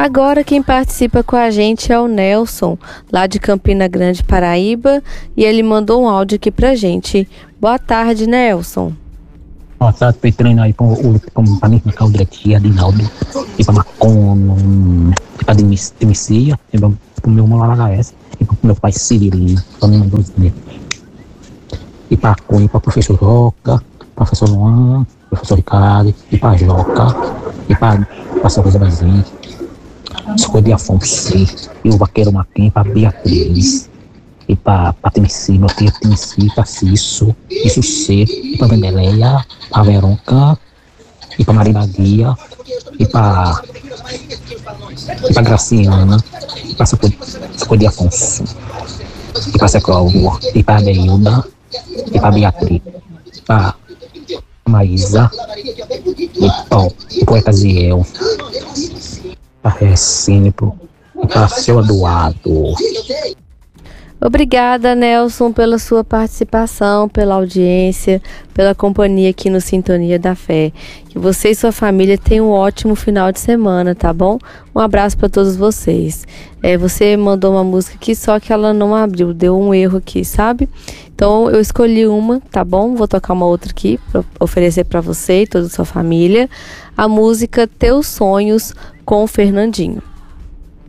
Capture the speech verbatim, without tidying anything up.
Agora quem participa com a gente é o Nelson, lá de Campina Grande, Paraíba, e ele mandou um áudio aqui pra gente. Boa tarde, Nelson. Boa tarde, estou treinando aí para o Panificar o Diretia, Adinaldo, e para Macono, e para Demicia, e para o meu irmão lá na H S, e para o meu pai Cirilino, para mim mandou os netos. E para Cunha, para o professor Joca, professor Luan, professor Ricardo, e para Joca, e para a sua Rosa Brasil, Escolha de Afonso, e o Vaqueiro Maquinho, para Beatriz, e para Tennessee, meu filho Tennessee, para Cício, e Sucê, e para Vendeleia, para Veronca, e para Maria Guia, e para e para Graciana, e para Escolha de Afonso, e para Seclaugo, e para Deilda, e para Beatriz, e para Maísa, e para o Poeta Ziel, para Recínico, e para seu Eduardo. Obrigada, Nelson, pela sua participação, pela audiência, pela companhia aqui no Sintonia da Fé. Que você e sua família tenham um ótimo final de semana, tá bom? Um abraço para todos vocês. É, você mandou uma música aqui, só que ela não abriu, deu um erro aqui, sabe? Então eu escolhi uma, tá bom? Vou tocar uma outra aqui para oferecer para você e toda a sua família. A música Teus Sonhos com o Fernandinho.